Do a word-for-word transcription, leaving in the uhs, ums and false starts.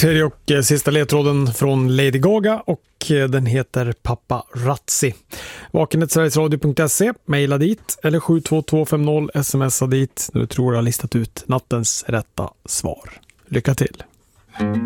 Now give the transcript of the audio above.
Tredje och eh, sista ledtråden från Lady Gaga och eh, den heter Paparazzi. Vakenhet sverigesradio punkt se, mejla dit eller sju två två fem noll smsa dit när du tror jag har listat ut nattens rätta svar. Lycka till!